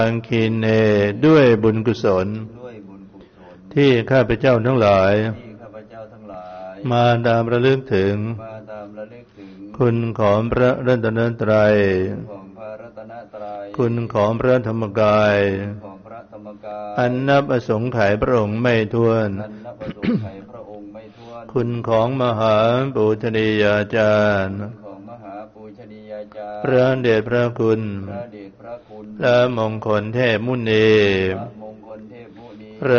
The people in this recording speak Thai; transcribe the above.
อังคีเนด้วยบุญกุศลที่ข้าพเจ้าทั้งหลายมาตามระลึกถึงคุณของพระรัตนตรัยคุณของพระธรรมกายอันนับอสงไขยพระองค์ไม่ถ้วนคุณของมหาปูชนียาจารย์พระเดชพระคุณและมงคลเทพมุนีพระ